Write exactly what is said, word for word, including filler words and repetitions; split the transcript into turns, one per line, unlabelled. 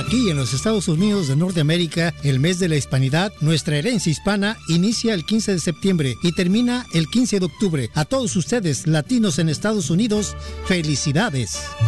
Aquí en los Estados Unidos de Norteamérica, el mes de la hispanidad, nuestra herencia hispana inicia el quince de septiembre y termina el quince de octubre. A todos ustedes, latinos en Estados Unidos, felicidades.